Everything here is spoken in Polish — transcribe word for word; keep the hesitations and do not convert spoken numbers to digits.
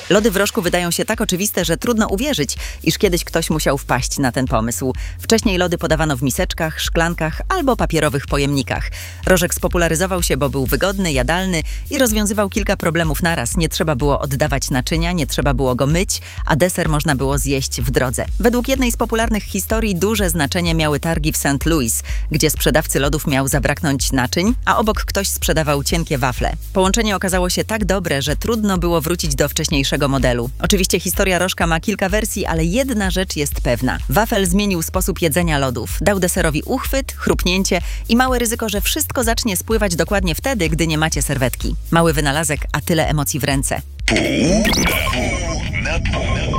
Lody w rożku wydają się tak oczywiste, że trudno uwierzyć, iż kiedyś ktoś musiał wpaść na ten pomysł. Wcześniej lody podawano w miseczkach, szklankach albo papierowych pojemnikach. Rożek spopularyzował się, bo był wygodny, jadalny i rozwiązywał kilka problemów naraz. Nie trzeba było oddawać naczynia, nie trzeba było go myć, a deser można było zjeść w drodze. Według jednej z popularnych historii duże znaczenie miały targi w Saint Louis, gdzie sprzedawcy lodów miał zabraknąć naczyń, a obok ktoś sprzedawał cienkie wafle. Połączenie okazało się tak dobre, że trudno było wrócić do wcześniejszego modelu. Oczywiście historia rożka ma kilka wersji, ale jedna rzecz jest pewna. Wafel zmienił sposób jedzenia lodów. Dał deserowi uchwyt, chrupnięcie i małe ryzyko, że wszystko zacznie spływać dokładnie wtedy, gdy nie macie serwetki. Mały wynalazek, a tyle emocji w ręce. Pół na pół.